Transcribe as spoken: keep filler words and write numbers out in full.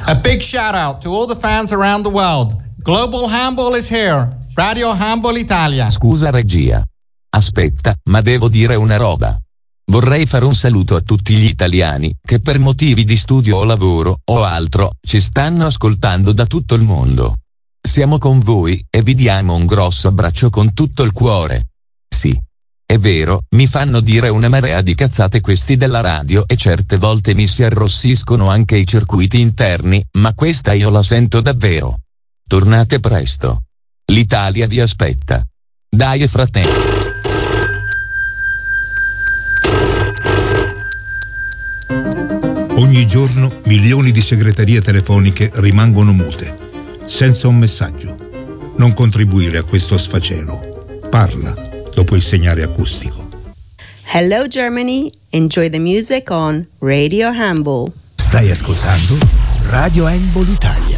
A big shout out to all the fans around the world. Global Handball is here. Radio Handball Italia. Scusa regia. Aspetta, ma devo dire una roba. Vorrei fare un saluto a tutti gli italiani che per motivi di studio o lavoro o altro ci stanno ascoltando da tutto il mondo. Siamo con voi e vi diamo un grosso abbraccio con tutto il cuore. Sì. È vero, mi fanno dire una marea di cazzate questi della radio e certe volte mi si arrossiscono anche i circuiti interni, ma questa io la sento davvero. Tornate presto. L'Italia vi aspetta. Dai fratelli. Ogni giorno milioni di segreterie telefoniche rimangono mute, senza un messaggio. Non contribuire a questo sfacelo. Parla dopo il segnale acustico. Hello Germany, enjoy the music on Radio Handball. Stai ascoltando Radio Handball Italia.